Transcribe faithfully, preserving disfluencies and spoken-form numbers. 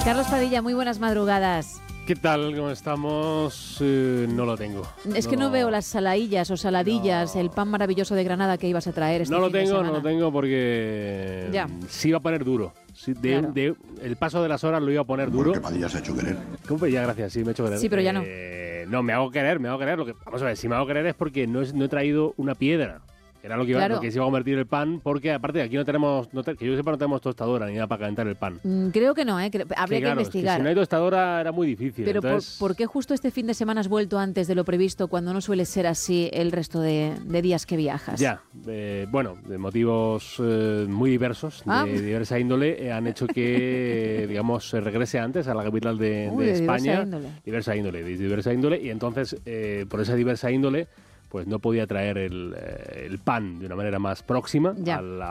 Carlos Padilla, muy buenas madrugadas. ¿Qué tal? ¿Cómo estamos? Eh, no lo tengo. Es no, que no veo las saladillas o saladillas, no. el pan maravilloso de Granada que ibas a traer este No lo fin de tengo, semana. no lo tengo porque Ya. sí iba a poner duro. Sí, de, Claro. de- el paso de las horas lo iba a poner duro. Porque Padilla se ha hecho querer. ¿Cómo? Ya, gracias, sí, me he hecho querer. Sí, pero ya no. Eh, no, me hago querer, me hago querer. Lo que, vamos a ver, si me hago querer es porque no, es- no he traído una piedra. Era lo que, iba, Claro. lo que se iba a convertir el pan, porque aparte aquí no tenemos, no te- que yo sepa, no tenemos tostadora ni nada para calentar el pan. Mm, Creo que no, ¿eh? Creo- habría Sí, que claro, es investigar. si no hay tostadora era muy difícil. Pero por, entonces, ¿por qué justo este fin de semana has vuelto antes de lo previsto cuando no suele ser así el resto de, de días que viajas? Ya, eh, bueno, de motivos eh, muy diversos, Ah. de diversa índole, eh, han hecho que, digamos, se regrese antes a la capital de, Uy, de de diversa España. índole. Diversa índole, de diversa índole, y entonces, eh, por esa diversa índole, pues no podía traer el, eh, el pan de una manera más próxima Ya. a la